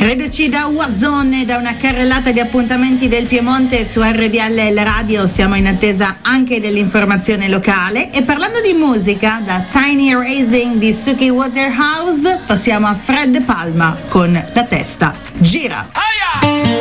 Reduci da Warzone, da una carrellata di appuntamenti del Piemonte su RDL Radio, siamo in attesa anche dell'informazione locale e parlando di musica, da Tiny Raising di Suki Waterhouse passiamo a Fred Palma con La testa gira.